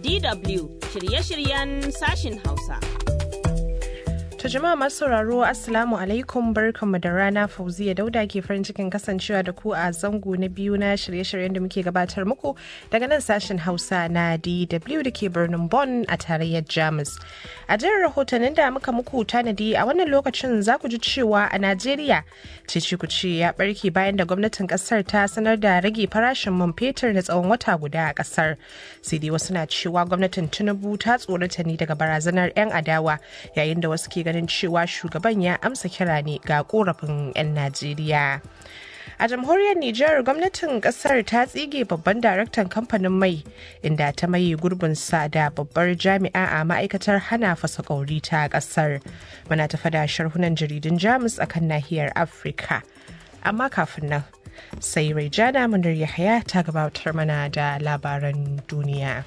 DW shirye-shiryen sashin Hausa. To jama'a masu sauraro Assalamu alaikum, barkanmu da rana. Fauziya Dauda ke farin cikin kasancewa da ku a zango na biyu na shirye-shiryen da muke gabatar muku daga nan sashen Hausa na DW da ke birnin Bonn a tarayyar Jamus. A jerin rahotannin da muka muku tanadi a wannan lokacin za ku ji cewa a Najeriya cece-kuce ya barke bayan da gwamnatin kasar ta sanar da rage farashin man fetur na tsawon wata guda a kasar. Sai dai wasu na cewa gwamnatin Tinubu ta tsorata ne daga barazanar 'yan adawa, yayin da wasu ke ganin cewa shugaban ya amsa kira ne ga korafin 'yan Najeriya. A jamhuriyar Nijar, gwamnatin kasar ta tsige babban daraktan kamfanin mai, inda ta maye gurbinsa da babbar jami'a a ma'aikatar hana fasakauri ta kasar. Muna tafa da sharhunan jaridun Jamus akan nahiyar Afirka. Amma kafin nan, sai Raijana Munir Yahaya ta gabatar mana da labaran duniya.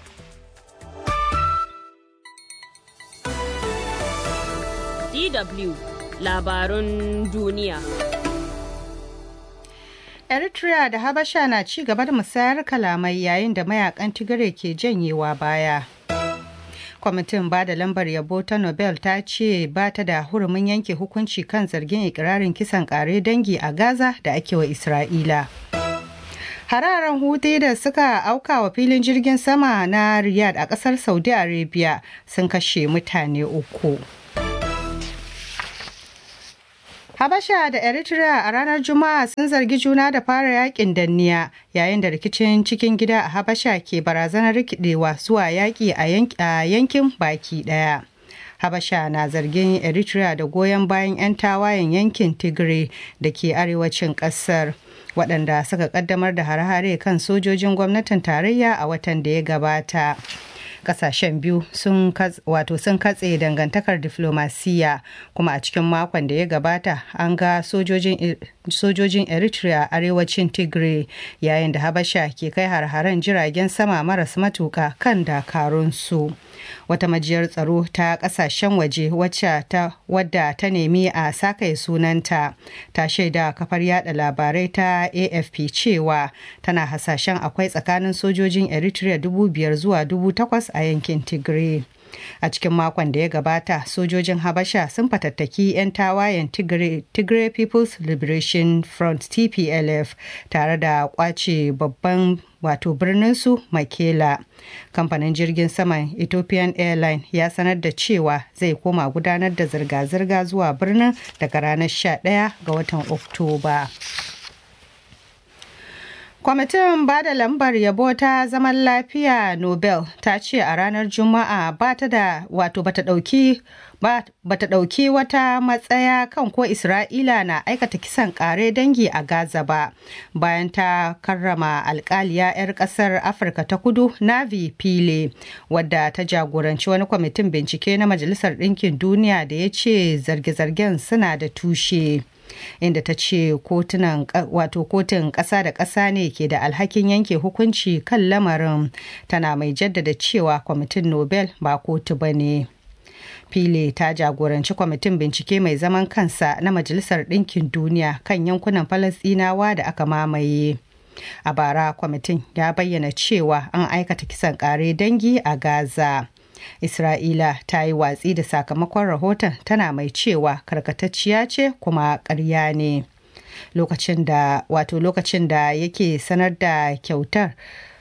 DW labarun duniya. Eritrea da Habasha na ci gaba da musayar kalamai yayin da mayakan Tigray ke janyewa baya. Kwamitin ba da lambar yabo ta Nobel ta ce ba ta da hurumin yanke hukunci kan zargin ikirarin kisan kare dangi a Gaza da ake wa Isra'ila. Hararen Houthi da suka auka wa filin jirgin sama na Riyadh a kasar Saudi Arabia sun kashe mutane 3. Habasha da Eritrea a ranar Juma'a sun zargi juna da fara yakin danniya, yayin da rikicin cikin gida a Habasha ke barazanar rikidewa zuwa yaki a yankin baki daya. Habasha na zargin Eritrea da goyon bayan 'yan tawayen yankin Tigray da ke arewacin kasar, waɗanda suka kaddamar da hare-hare kan sojojin gwamnatin tarayya a watan da ya gabata. Kasashen biyu sun katse dangantakar diflomasiya, kuma a cikin makon da ya gabata an ga sojojin Eritrea arewacin Tigray, yayin da Habasha ke kai har-haren jiragen sama maras matuka kan dakarunsu. Wata majiyar tsaro ta kasashen waje wadda ta nemi a sakaye sunanta ta shaida kafar yada labarai ta AFP cewa tana hasashen akwai tsakanin sojojin Eritrea 5,000 zuwa 8,000 a yankin Tigray. A cikin makon da ya gabata, sojojin Habasha sun fatattaki 'yan tawayen Tigray People's Liberation Front TPLF tare da kwace babban birnin su Mekelle. Kamfanin jirgin saman Ethiopian Airlines ya sanar da cewa zai koma gudanar da zirga-zirga zuwa birnin daga ranar 11 ga watan Oktoba. Kwamitin ba da lambar yabo ta zaman lafiya Nobel ta ce a ranar Juma'a bata ɗauki wata matsaya kan ko Isra'ila na aikata kisan ƙare dangi a Gaza ba, bayan ta karrama alƙaliya 'yar ƙasar Afirka ta Kudu Navi Pillay, wadda ta jagoranci wani kwamitin bincike na Majalisar Ɗinkin Duniya da ya ce zarge-zargen suna da tushe. Inda ta ce kotun ƙasa da ƙasa ne ke da alhakin yanke hukunci kan lamarin, tana mai jaddada cewa kwamitin Nobel ba kotu ba ne. Pillay ta jagoranci kwamitin bincike mai zaman kansa na Majalisar Ɗinkin Duniya kan yankunan Falasɗinawa da aka mamaye. A bara, kwamitin ya bayyana cewa an aikata kisan ƙare dangi a Gaza. Isra'ila ta yi watsi da sakamakon rahoton, tana mai cewa karkatacciya ce kuma ƙarya ne. Lokacin da yake sanar da kyautar,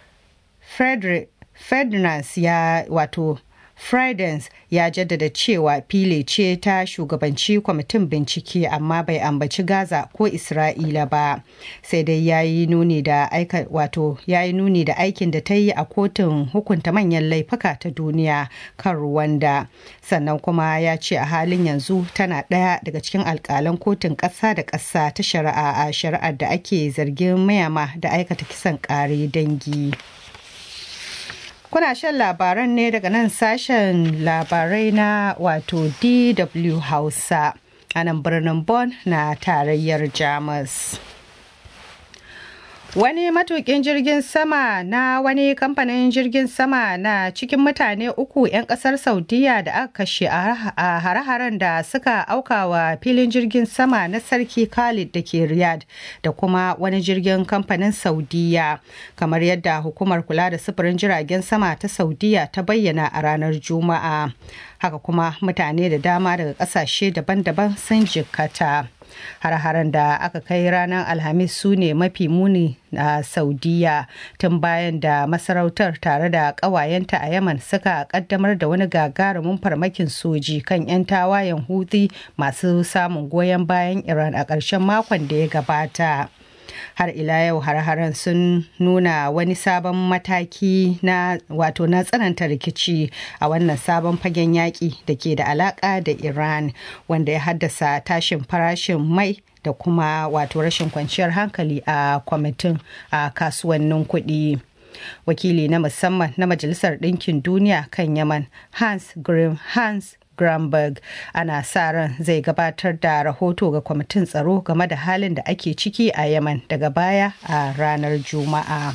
Friedens ya jaddada cewa Pillay ce ta shugabanci kwamitin bincike, amma bai ambaci Gaza ko Isra'ila ba, sai dai ya yi nuni da aikin da ta yi a kotun hukunta manyan laifuka ta duniya kan Rwanda. Sannan kuma ya ce a halin yanzu tana ɗaya daga cikin alƙalan kotun ƙasa da ƙasa ta shari'a a shari'ar da ake zargin Myanmar da aikata kisan ƙare dangi. Kuna shan labaran ne daga nan sashen labarai na DW Hausa a nan birnin Bonn na tarayyar Jamus. Wani matukin jirgin sama na wani kamfanin jirgin sama na cikin mutane 3 'yan kasar Saudiya da aka kashe a hare-haren da suka auka wa filin jirgin sama na Sarki Khalid da ke Riyadh da kuma wani jirgin kamfanin Saudiya, kamar yadda hukumar kula da sufurin jiragen sama ta Saudiya ta bayyana a ranar Juma'a. Haka kuma mutane da dama daga kasashe daban-daban sun jikkata. Har-haren da aka kai ranar Alhamis su ne mafi muni a Saudiya tun bayan da masarautar tare da ƙawayenta a Yaman suka kaddamar da wani gagarumin farmakin soji kan 'yan tawayen Houthi masu samun goyon bayan Iran a ƙarshen makon da ya gabata. Har ila yau har-haren sun nuna wani sabon mataki na tsananta rikici a wannan sabon fagen yaƙi da ke da alaƙa da Iran, wanda ya haddasa tashin farashin mai da kuma rashin kwanciyar hankali a kwamitin a kasuwannin kuɗi. Wakili na musamman na Majalisar Ɗinkin Duniya kan Yaman, Hans Gramberg, ana sa ran zai gabatar da rahoto ga kwamitin tsaro game da halin da ake ciki a Yaman daga baya a ranar Juma'a.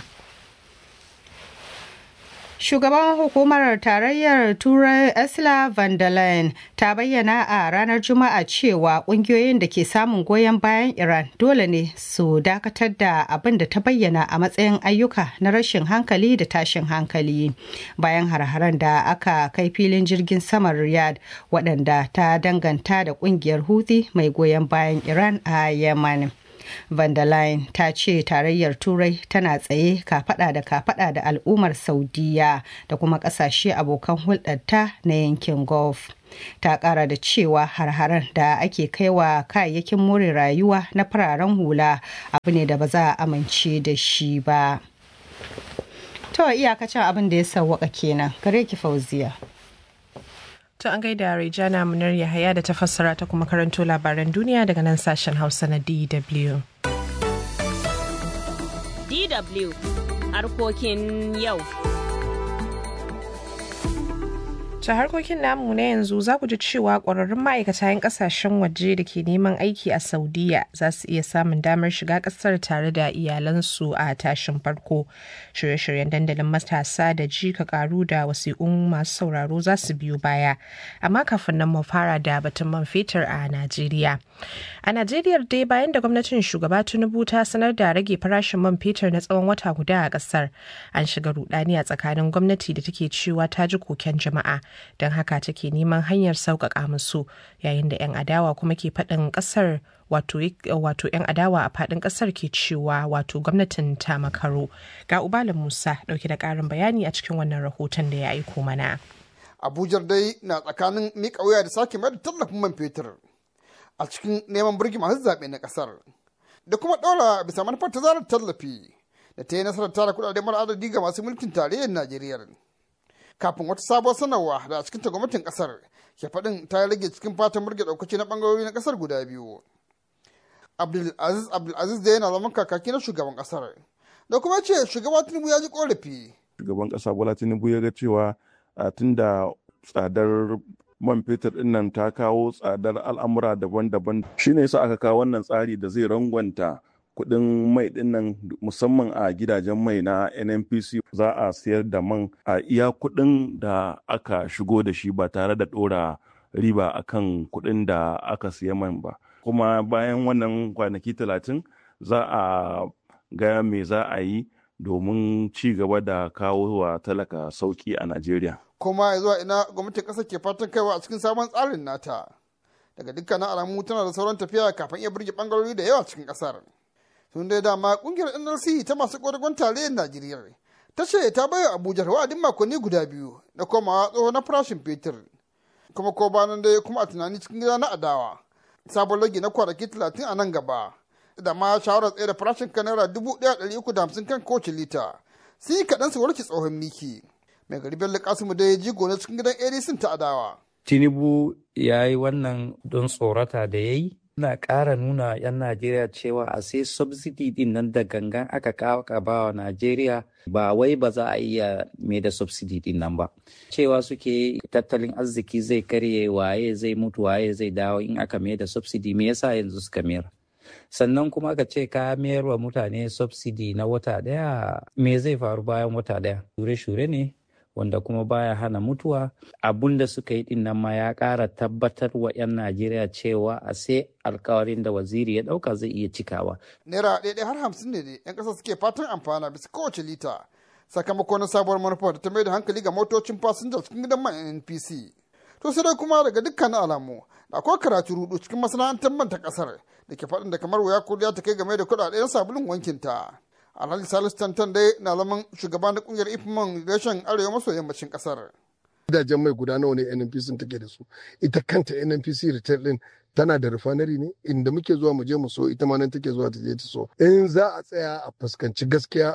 Shugaban hukumar tarayyar Turai Ursula von der Leyen ta bayyana a ranar Juma'a cewa kungiyoyin da ke samun goyon bayan Iran dole ne su dakatar da abin da ta bayyana a matsayin ayyuka na rashin hankali da tashin hankali bayan har-haren da aka kai filin jirgin saman Riyadh waɗanda ta danganta da kungiyar Houthi mai goyon bayan Iran a Yemen. Von der Leyen ta ce tarayyar Turai tana tsaye kafada da al'ummar Saudiya da kuma kasashe abokan hulɗarta na yankin Gulf. Ta ƙara da cewa har-haren da ake kaiwa kayayyakin more rayuwa na fararen hula abu ne da ba za a amince da shi ba. To iyakacin abin da ya sauwaka kenan. Gare ki Fauziya. To an gaida Rejana Munar Yahaya da ta fassara ta kuma karanto labaran duniya daga nan sashen Hausa na DW. DW harkokin yau. Ta harkokin namu na yanzu za ku ji cewa ƙwararrun ma'aikata 'yan ƙasashen waje da ke neman aiki a Saudiya za su iya samun damar shiga ƙasar tare da iyalansu a tashin farko. Shirye-shiryen dandalin matasa da ji ka karu da wasiƙun masu sauraro za su biyo baya. Amma kafin nan mu fara da batun man fetur a Najeriya. A Najeriya dai bayan da gwamnatin shugaba Tinubu ta sanar da rage farashin man fetur na tsawon wata guda a ƙasar, an shiga rudani a tsakanin gwamnati da take cewa ta ji koken jama'a. Don haka take neman hanyar sauƙaƙa musu, yayin da 'yan adawa kuma ke faɗin ƙasar wato 'yan adawa a faɗin ƙasar ke cewa gwamnatin ta makaro. Ga Ubalin Musa ɗauke da ƙarin bayani a cikin wannan rahoton da ya aiko mana. Abuja dai na tsakanin miƙa wuya da sake mai da tallafin man fetur a cikin neman burgi masu zaɓe na ƙasar da kuma ɗora bisa manufar ta zarar tallafi da ta yi nasarar tara kuɗaɗe mara adadi ga masu mulkin tarayyar Najeriya. Kafin wata sabuwar sanarwa da a cikin gwamnatin kasar ke faɗin ta rage cikin fatan burge ɗaukaci na ɓangarori na kasar guda biyu. Abdulaziz da yana zaman kakaki na shugaban kasar da kuma ce shugaba Tinubu ya ji korafi. Shugaban kasa Bola Tinubu ya ga cewa tun da tsadar man fetur ɗin nan ta kawo tsadar al'amura daban-daban, shine yasa aka kawo wannan tsari da zai rangwanta kuɗin mai ɗinnan musamman a gidajen mai na NNPC. Za a sayar da man a iya kuɗin da aka shigo da shi ba tare da ɗora riba akan kuɗin da aka siya man ba. Kuma bayan wannan kwanaki 30 za a ga me za a yi domin ci gaba da kawo wa talaka sauki a Najeriya. Kuma ya zuwa ina gwamnatin ƙasar ke fatan kaiwa a cikin sabon tsarin nata. Daga dukkanin alamu tana da sauran tafiya kafin iya burge ɓangarori da yawa cikin ƙasar. Tun dai dama kungiyar NLC ta masu ƙodagon tarayyar Najeriya ta ce ta bayar Abuja wa'adin makonni guda biyu na komawa tsoho na farashin fetur. Kuma ko banan dai kuma a tunani cikin gida na adawa. Sabon rage na kwanaki 30 a nan gaba. Da ma shawarar tsaye da farashin kan naira 1,350 kan kowace lita. Sun yi kaɗan su warke tsohon miki. Mai gari Bello Kasimu dai jigo na cikin gidan ADC ta adawa. Tinubu ya yi wannan don tsorata da ya yi. Na ƙara nuna 'yan Najeriya cewa a sai subsidy din nan da gangan aka kawo ka ba wa Najeriya ba wai ba za a iya mai da subsidy din nan ba. Cewa suke tattalin arziki zai karye, waye zai mutu waye zai dawo in aka mai da subsidy, me yasa yanzu suka mayar? sannan kuma aka ce ka mayar wa mutane subsidy na wata ɗaya, me zai faru bayan wata ɗaya? Shure-shure ne wanda kuma baya hana mutuwa. Abun da suka yi din nan ma ya ƙara tabbatar wa 'yan Najeriya cewa a sai alkawarin da waziri ya ɗauka zai iya cikawa. Naira ɗaya har 50 ne 'yan ƙasa suke fatan amfana bisa kowace lita, sakamako na sabuwar manufa da ta mai da hankali ga motocin fasinja cikin gidan man NNPC. To sai dai kuma daga dukkanin alamu da akwai karatu rudu cikin masana'antar man ta ƙasar da ke faɗin da kamar wuya kuriya ta kai game da kuɗaɗen sabulun wankinta. Alhaji Salisu Tantan dai na zaman shugaba na kungiyar Ifman reshen arewa maso yammacin kasar. Gidajen mai guda nawa ne NNPC take da su? Ita kanta NNPC retail din tana da refinery ne inda muke zuwa mu je mu so ita ma nan take zuwa ta je ta so. In za a tsaya a fuskanci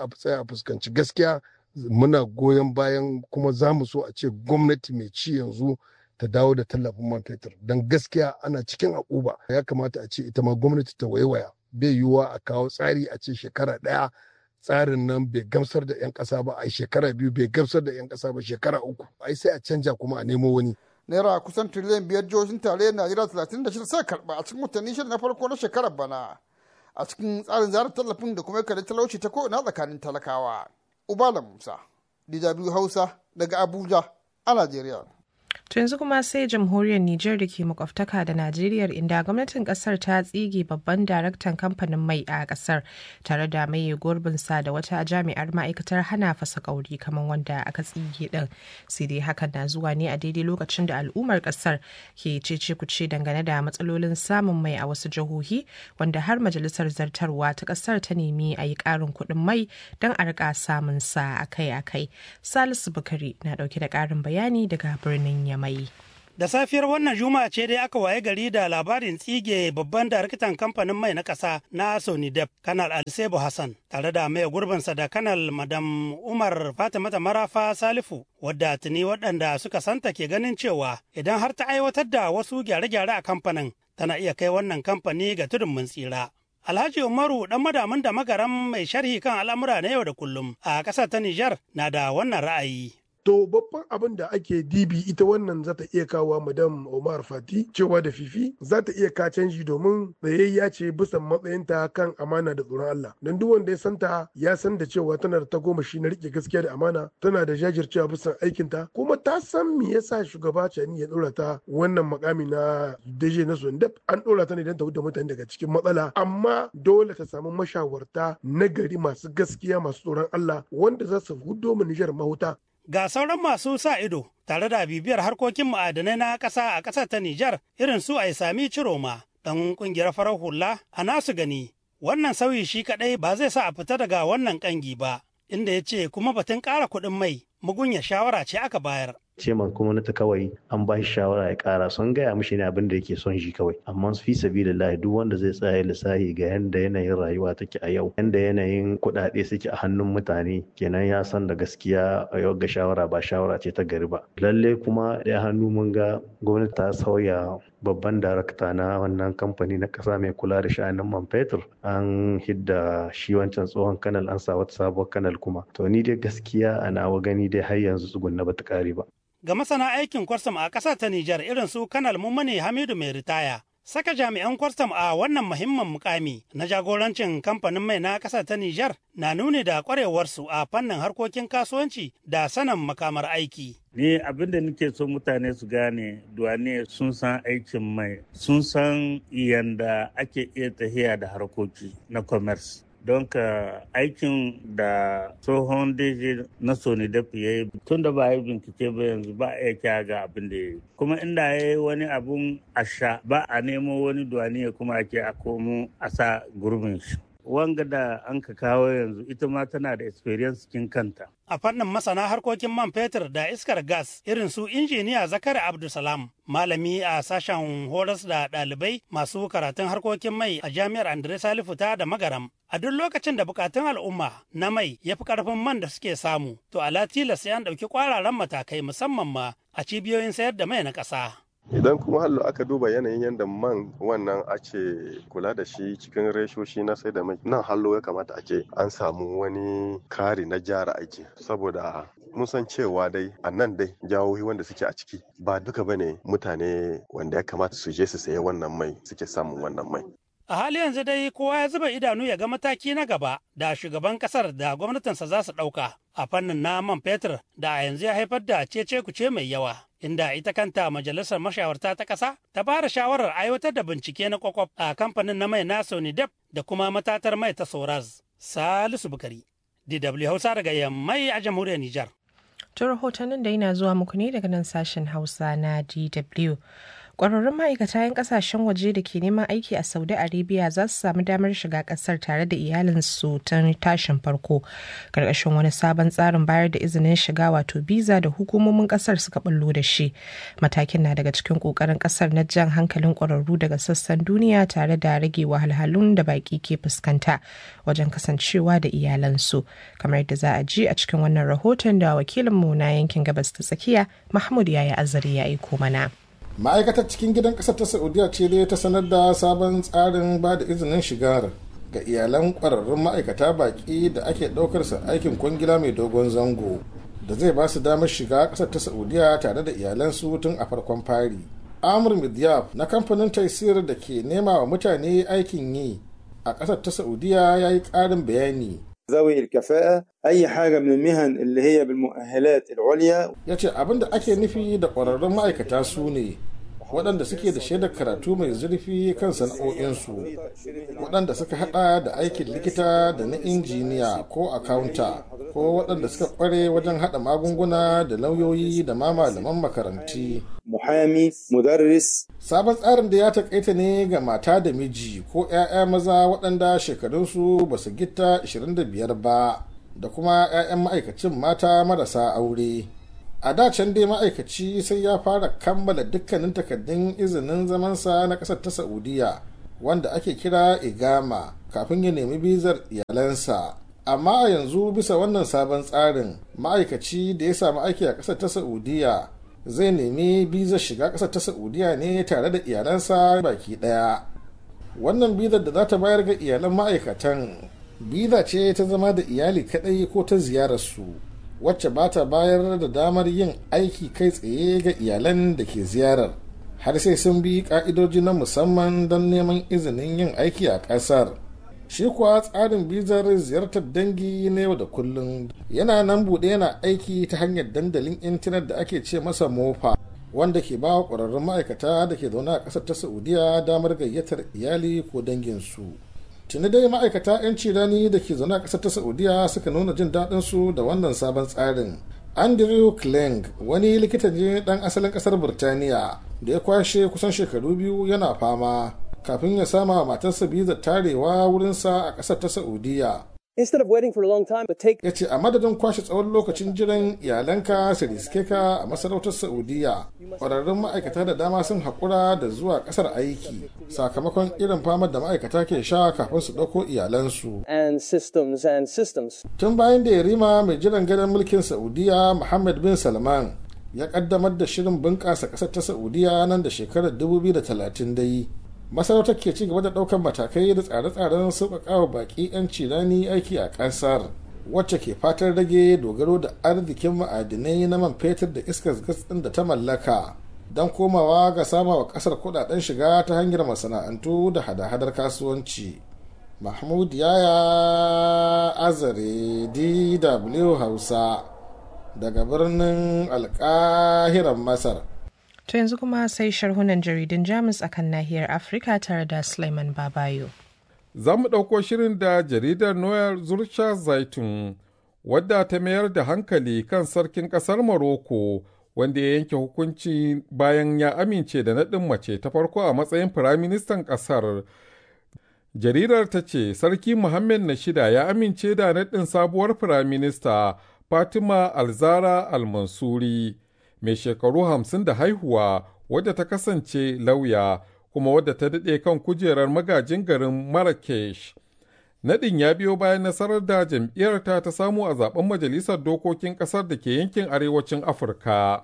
gaskiya muna goyon bayan kuma za mu so a ce gwamnati mai ci yanzu ta dawo da tallafin man fetur don gaskiya ana cikin akuba. Ya kamata a ce ita ma gwamnati ta waiwaya. Bai yiwuwa a kawo tsari a ce shekara ɗaya tsarin nan bai gamsar da 'yan ƙasa ba, a shekara 2 bai gamsar da 'yan ƙasa ba, shekara 3 ai sai a canja kuma a nemo wani. Naira kusan tiriliyan 5 jihohin tarayyar Najeriya 36 sai karɓa a cikin watanni 6 na farko na shekarar bana a cikin tsarin zarar tallafin da kuma kare talauci ta ko'ina tsakanin talakawa. Ubala Musa, DW Hausa daga Abuja a Najeriya. To yanzu kuma sai jamhuriyar Nijar da ke makwabtaka da Najeriya inda gwamnatin kasar ta tsige babban daraktan kamfanin mai a kasar tare da maye gurbinsa da wata jami'ar ma'aikatar hana fasa kauri kamar wanda aka tsige din. Sai dai hakan na zuwa ne a daidai lokacin da al'ummar kasar ke cece kuce dangane da matsalolin samun mai a wasu jihohi wanda har majalisar zartarwa ta kasar ta nemi a yi karin kuɗin mai don a rika samun sa akai-akai. Salisu Bukari na dauke da karin bayani daga birnin Yamma. Da safiyar wannan juma'a ce dai aka waye gari da labarin tsige babban daraktan kamfanin mai na ƙasa na Sonidep, Kanal Alsebo Hassan, tare da mai gurbinsa da Kanal Madam Umar Fatimata Marafa Salifu, wadda tuni waɗanda suka santa ke ganin cewa idan har ta aiwatar da wasu gyare-gyare a kamfanin, tana iya kai wannan kamfani ga tudun mun tsira. Alhaji Umaru ɗan madamin da magaram mai sharhi kan al'amura na yau da kullum a ƙasar ta Nijar na da wannan ra'ayi. To babban abin da ake dibi ita wannan za ta iya kawo madam Omar Fati cewa da fifi za ta iya ka canji domin tsayayya ce bisa matsayinta kan amana da tsoron Allah. Don duk wanda ya santa ya san da cewa tana da tagomashi na rike gaskiya da amana, tana da jajircewa bisa aikinta, kuma ta san me yasa shugaba Chani ya dora ta wannan makami na DG na Sondep. An dora ta ne don ta huda mutane daga cikin matsala, amma dole ta samu mashawarta na gari masu gaskiya masu tsoron Allah wanda za su hudo mu Nijar mahuta. Ga sauran masu sa ido tare da bibiyar harkokin ma'adanai na ƙasa a ƙasar ta Nijar irin su Aisami Ciroma, ɗan ƙungiyar farar hula a nasu gani. Wannan sauyi shi kaɗai ba zai sa a fita daga wannan ƙangi ba, inda ya ce kuma batun ƙara kuɗin mai mugunya shawara ce aka bayar. Ceman kuma na ta kawai an ba shi shawara ya kara, sun gaya mishi ne abin da yake son shi kawai, amma fi sabilillahi duk wanda zai tsaya lissafi ga yanda yanayin rayuwa take a yau, yanda yanayin kuɗaɗe suke a hannun mutane, kenan ya san da gaskiya a yau ga shawara ba shawara ce ta gari ba. Lalle kuma ɗaya hannu mun ga gwamnati ta sauya babban darakta na wannan kamfani na ƙasa mai kula da sha'anin man fetur, an hidda shi wancan tsohon kanal an sa wata sabuwar kanal kuma. To ni dai gaskiya a nawa gani dai har yanzu tsugunna bata ƙare ba. Ga masana aikin kwarsam a ƙasar ta Nijar irin su Kanal Mummuni Hamidu mai ritaya, saka jami'an kwarsam a wannan muhimmin mukami na jagorancin kamfanin mai na ƙasar ta Nijar na nuni da ƙwarewarsu a fannin harkokin kasuwanci da sanin makamar aiki. Ni abin da nake so mutane su gane, duwane sun san aikin mai, sun san yanda ake iya tahiya da harkoki na commerce. Don ka aikin da tsohon DG na Sonidep ya yi tun da ba a yi bincike ba yanzu ba a iya ga abin da ya yi. Kuma inda ya yi wani abun asha ba a nemo wani duwaniya kuma ake a komo a sa gurbin shi. Wanga da an ka kawo yanzu ita ma tana da experience cikin kanta. A fannin masana harkokin man fetur da iskar gas irin su injiniya Zakari Abdulsalam, malami a sashen horas da ɗalibai masu karatun harkokin mai a jami'ar Andre Salifu ta da Magaram. A duk lokacin da bukatun al'umma na mai ya fi ƙarfin man da suke samu, to ala tilas sai an ɗauki ƙwararan matakai musamman ma a cibiyoyin sayar da mai na ƙasa. Idan kuma hallo aka duba yanayin yadda man wannan ake kula da shi cikin reshoshi na sai da mai, nan hallo ya kamata ake an samu wani kari na gyara aiki, saboda mun san cewa dai a nan dai jihohi wanda suke a ciki ba duka bane mutane wanda ya kamata su je su sayi wannan mai suke samun wannan mai. A hali yanzu dai kowa ya zuba idanu ya ga mataki na gaba da shugaban kasar da gwamnatinsa za su ɗauka a fannin na man fetur da a yanzu ya haifar da cece-kuce mai yawa. Inda ita kanta majalisar mashawarta ta ƙasa ta fara shawarar aiwatar da bincike na kwakwaf a kamfanin na mai na Sonidep da kuma matatar mai ta Soraz. Salisu Bukari, DW Hausa daga Yammai a jamhuriyar Nijar. To rahotannin da yana zuwa muku ne daga nan sashen Hausa na DW. Ƙwararrun ma'aikata 'yan ƙasashen waje da ke neman aiki a Saudi Arabia za su samu damar shiga ƙasar tare da iyalinsu ta tashin farko, ƙarƙashin wani sabon tsarin bayar da izinin shiga wato biza da hukumomin ƙasar suka bullo da shi. Matakin na daga cikin ƙoƙarin ƙasar na jan hankalin ƙwararru daga sassan duniya tare da rage wahalhalun da baƙi ke fuskanta wajen kasancewa da iyalansu. Kamar yadda za a ji a cikin wannan rahoton da wakilinmu na yankin gabas ta tsakiya Mahmud Yaya Azari ya aiko mana. Ma'aikatar cikin gidan ƙasar ta Saudiya ce dai ta sanar da sabon tsarin ba da izinin shigar ga iyalan ƙwararrun ma'aikata baƙi da ake ɗaukar sa aikin kwangila mai dogon zango da zai ba su damar shiga ƙasar ta Saudiya tare da iyalansu tun a farkon fari. Amr Midyaf na kamfanin Taisir da ke nema wa mutane aikin yi a ƙasar ta Saudiya ya yi ƙarin bayani. ذوي الكفاءة أي حاجة من المهن اللي هي بالمؤهلات العليا. yace abin da ake nufi da ƙwararrun ma'aikata su ne waɗanda suke da shaidar karatu mai zurfi kan sana'o'insu, waɗanda suka haɗa da aikin likita da na injiniya ko akaunta, ko waɗanda suka ƙware wajen haɗa magunguna da lauyoyi da ma malaman makaranti. Muhami, mudarris. Sabon tsarin da ya taƙaita ne ga mata da miji ko 'ya'ya maza waɗanda shekarunsu ba su gita 25 ba, da kuma 'ya'yan ma'aikacin mata marasa aure. A da can dai ma'aikaci sai ya fara kammala dukkanin takardun izinin zamansa na ƙasar ta Saudiya wanda ake kira igama kafin ya nemi bizar iyalansa. Amma a yanzu bisa wannan sabon tsarin ma'aikaci da ya samu aiki a ƙasar ta Saudiya zai nemi bizar shiga ƙasar ta Saudiya ne tare da iyalansa baki ɗaya. Wannan bizar da za ta bayar ga iyalan ma'aikatan biza ce ta zama da iyali kaɗai ko ta ziyararsu, wacce ba ta bayar da damar yin aiki kai tsaye ga iyalan da ke ziyarar har sai sun bi ka'idoji na musamman don neman izinin yin aiki a ƙasar. Shi kuwa tsarin bizar ziyartar dangi na yau da kullum yana nan buɗe yana aiki ta hanyar dandalin intanet da ake ce masa mofa, wanda ke ba wa ƙwararrun ma'aikata da ke zaune a ƙasar ta Saudiya damar gayyatar iyali ko danginsu. Tuni dai ma'aikata 'yanci rani da ke zaune a ƙasar ta Saudiya suka nuna jin daɗin su da wannan sabon tsarin. Andrew Kleng wani likita ne ɗan asalin ƙasar Burtaniya da ya kwashe kusan shekaru 2 yana fama kafin ya sama wa matarsa bizar tarewa wurinsa a ƙasar ta Saudiya. Instead of waiting for a long time, but take. Ya ce a madadin kwashe tsawon lokacin jiran iyalanka su riske ka a masarautar Saudiya, ƙwararrun ma'aikata da dama sun haƙura da zuwa ƙasar aiki sakamakon irin famar da ma'aikata ke sha kafin su ɗauko iyalansu. And systems. Tun bayan da Yarima mai jiran gadon mulkin Saudiya Muhammad bin Salman ya ƙaddamar da shirin bunƙasa ƙasar ta Saudiya nan da shekarar 2030 dai. Masarautar ke ci gaba da ɗaukar matakai da tsare-tsaren sauƙaƙawa baƙi 'yan cirani aiki a ƙasar, wacce ke fatan rage dogaro da arzikin ma'adinai na man fetur da iskar gas ɗin da ta mallaka don komawa ga sama wa ƙasar kuɗaɗen shiga ta hanyar masana'antu da hada-hadar kasuwanci. Mahmud Yaya Azare, DW Hausa, daga birnin Alƙahiran Masar. To yanzu kuma sai sharhunan jaridun Jamus akan nahiyar Afirka tare da Sulaiman Babayo. Za mu ɗauko shirin da jaridar Noyar Zurcha Zaitun, wadda ta mayar da hankali kan sarkin ƙasar Morocco, wanda ya yanke hukunci bayan ya amince da naɗin mace ta farko a matsayin firaministan ƙasar. Jaridar ta ce Sarki Mohammed na shida ya amince da naɗin sabuwar firaminista Fatima Alzara Al-Mansuri, mai shekaru 50 da haihuwa, wadda ta kasance lauya kuma wadda ta daɗe kan kujerar magajin garin Marrakesh. Naɗin ya biyo bayan nasarar da jam'iyyarta ta samu a zaben majalisar dokokin ƙasar da ke yankin arewacin Afirka.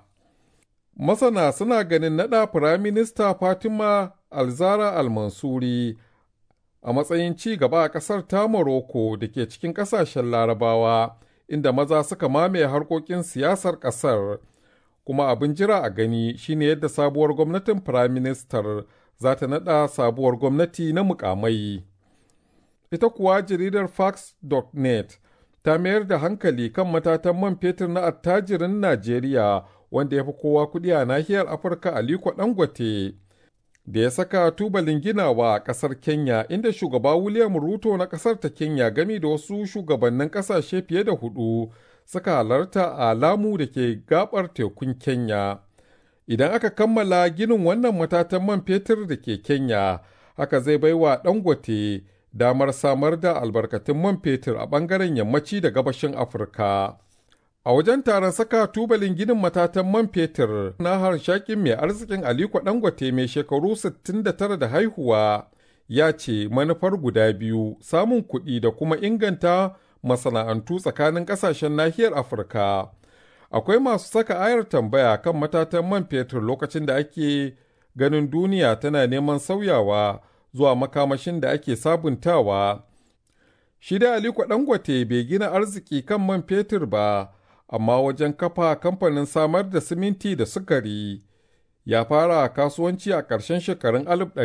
Masana suna ganin naɗa Firaminista Fatima Alzara Al-Mansuri a matsayin ci gaba a ƙasar ta Morocco da ke cikin ƙasashen Larabawa, inda maza suka mamaye harkokin siyasar ƙasar. Kuma abin jira a gani shine yadda sabuwar gwamnatin Firaministar za ta naɗa sabuwar gwamnati na mukamai. Ita kuwa jaridar Fox.net ta mayar da hankali kan matatan man fetur na attajirin Najeriya wanda ya fi kowa kuɗi a nahiyar Afirka Aliko Dangote, da ya saka tubalin ginawa a ƙasar Kenya, inda shugaba William Ruto na ƙasar ta Kenya gami da wasu shugabannin ƙasashe fiye da 4 suka halarta a Lamu da ke gabar tekun Kenya. Idan aka kammala ginin wannan matatan man fetur da ke Kenya, haka zai baiwa Dangote damar samar da albarkatun man fetur a ɓangaren yammaci da gabashin Afirka. A wajen taron saka tubalin ginin matatan man fetur na harshakin mai arzikin Aliko Dangote mai shekaru 69 da haihuwa ya ce manufar guda biyu, samun kuɗi da kuma inganta masana'antu tsakanin ƙasashen nahiyar Afirka. Akwai masu saka ayar tambaya kan matatan man fetur lokacin da ake ganin duniya tana neman sauyawa zuwa makamashin da ake sabuntawa. Shi da Aliko Dangote bai gina arziki kan man fetur ba, amma wajen kafa kamfanin samar da siminti da sukari ya fara kasuwanci a ƙarshen shekarun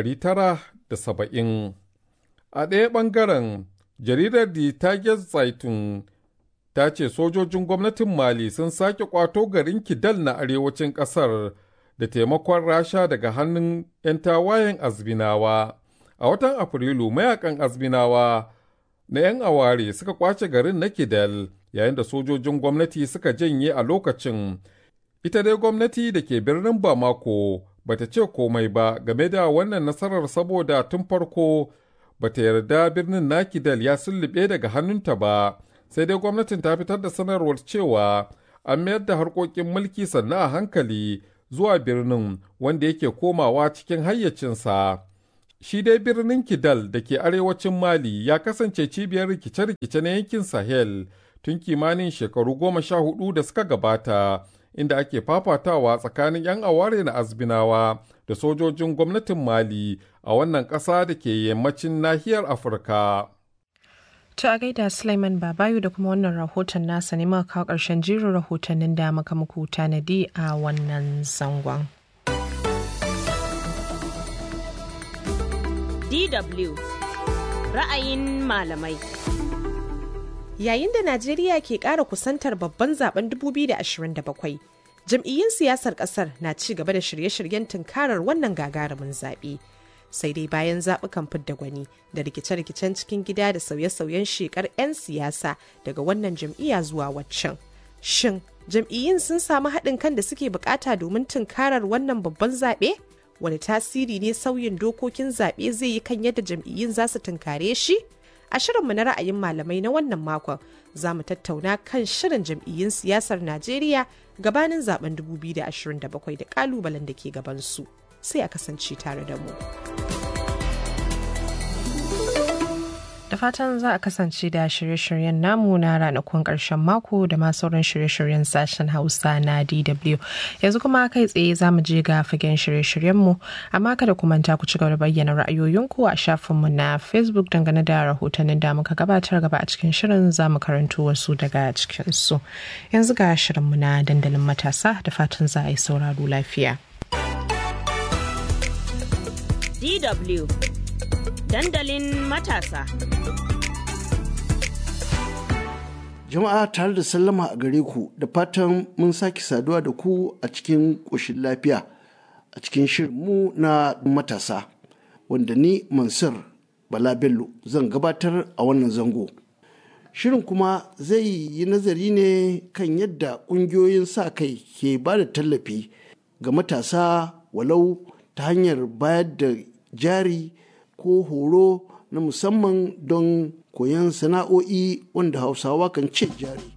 1970. A ɗaya ɓangaren, jaridar Die Tageszeitung ta ce sojojin gwamnatin Mali sun sake kwato garin Kidal na arewacin ƙasar da taimakon Rasha daga hannun 'yan tawayen Azbinawa. A watan Afrilu, mayakan Azbinawa na 'yan aware suka kwace garin na Kidal, yayin da sojojin gwamnati suka janye a lokacin. Ita dai gwamnati da ke birnin Bamako bata ce komai ba game da wannan nasarar saboda tun farko bata yarda birnin na Kidal ya sullube daga hannunta ba. Sai dai gwamnatin ta fitar da sanarwar cewa an mayar da harkokin mulki sannan a hankali zuwa birnin wanda yake komawa cikin hayyacinsa. Shi dai birnin Kidal da ke arewacin Mali ya kasance cibiyar rikice-rikice na yankin Sahel tun kimanin shekaru 14 da suka gabata, inda ake fafatawa tsakanin 'yan aware na Azbinawa da sojojin gwamnatin Mali a wannan ƙasa da ke yammacin nahiyar Afirka. To a gaida Sulaiman Babayu da kuma wannan rahoton nasa ne muka kawo ƙarshen jerin rahotannin da muka muku tanadi a wannan zangon. DW ra'ayin malamai. Yayin da Najeriya ke ƙara kusantar babban zaben 2027, jam'iyyun siyasar ƙasar na ci gaba da shirye-shiryen tunkarar wannan gagarumin zaɓe. Sai dai bayan zaɓukan fidda gwani da rikice-rikicen cikin gida da sauye-sauyen shekar 'yan siyasa daga wannan jam'iyya zuwa waccan. Shin jam'iyyun sun samu haɗin kan da suke bukata domin tunkarar wannan babban zaɓe? Wani tasiri ne sauyin dokokin zaɓe zai yi kan yadda jam'iyyun za su tunkare shi? A shirinmu na ra'ayin malamai na wannan makon za mu tattauna kan shirin jam'iyyun siyasar Najeriya gabanin zaben 2027 da kalubalen da ke gabansu. Sai a kasance tare da mu. Da fatan za a kasance da shirye-shiryen namu na ranakun ƙarshen mako da ma sauran shirye-shiryen sashen Hausa na DW. Yanzu kuma kai tsaye za mu je ga fagen shirye-shiryenmu, amma kada ku manta ku ci gaba da bayyana ra'ayoyinku a shafinmu na Facebook dangane da rahotannin da muka gabatar gaba a cikin shirin za mu karanto wasu daga cikinsu. Yanzu ga shirinmu na dandalin matasa da fatan za a yi sauraro lafiya. DW dandalin matasa. Jama'a tare da sallama a gare ku da fatan mun sake saduwa da ku a cikin ƙoshin lafiya a cikin shirinmu na matasa wanda ni Mansur Bala Bello zan gabatar a wannan zango. Shirin kuma zai yi nazari ne kan yadda ƙungiyoyin sa kai ke ba da tallafi ga matasa walau ta hanyar bayar da jari ko horo na musamman don koyon sana'o'i wanda Hausawa kan ce jari.